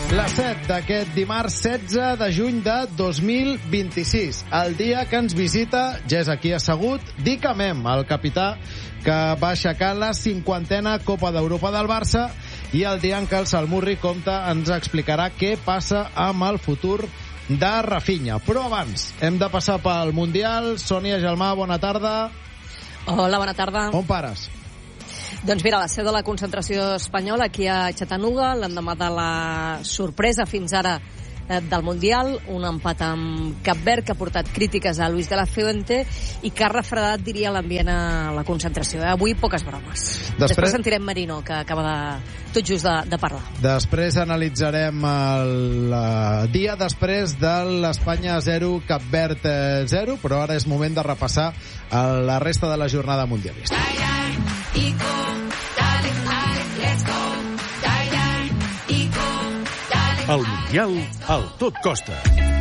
Les 7 d'aquest dimarts 16 de juny de 2026. El dia que ens visita, ja és aquí assegut, Dick Amem, el capità que va aixecar la 50a Copa d'Europa del Barça, i el dia en què el Salmurri Compte ens explicarà què passa amb el futur de Rafinha. Però abans, hem de passar pel Mundial. Sònia Gelmà, bona tarda. Hola, bona tarda. On pares? Doncs mira, la seu de la concentració espanyola aquí a Chattanooga, l'endemà de la sorpresa fins ara del Mundial, un empat amb Cap Verd que ha portat crítiques a Luis de la Fuente i que ha refredat, diria, l'ambient a la concentració. Avui poques bromes. Després sentirem Merino, que acaba tot just de parlar. Després analitzarem el dia després de l'Espanya 0, Cap Verd 0, però ara és moment de repassar la resta de la jornada mundialista. El Mundial al Tot Costa.